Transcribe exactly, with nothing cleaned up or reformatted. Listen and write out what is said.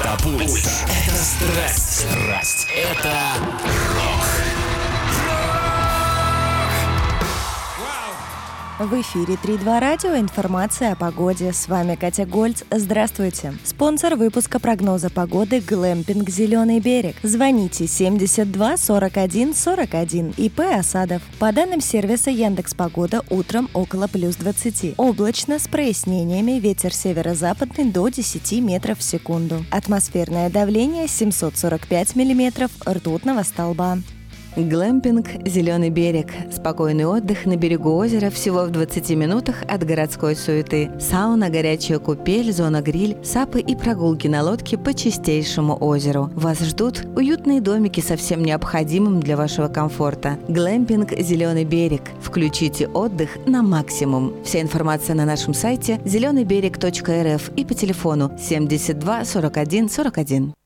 Это пульс. Это страсть. Страсть. Это рок. В эфире три два радио. Информация о погоде. С вами Катя Гольц. Здравствуйте. Спонсор выпуска прогноза погоды «Глэмпинг Зеленый берег». Звоните семьдесят два сорок один сорок один. ИП Осадов. По данным сервиса Яндекс.Погода, утром около плюс двадцати. Облачно, с прояснениями, ветер северо-западный до десяти метров в секунду. Атмосферное давление семьсот сорок пять миллиметров ртутного столба. Глэмпинг «Зеленый берег». Спокойный отдых на берегу озера всего в двадцати минутах от городской суеты. Сауна, горячая купель, зона гриль, сапы и прогулки на лодке по чистейшему озеру. Вас ждут уютные домики со всем необходимым для вашего комфорта. Глэмпинг «Зеленый берег». Включите отдых на максимум. Вся информация на нашем сайте зеленый берег точка эр эф и по телефону семьдесят два сорок один сорок один.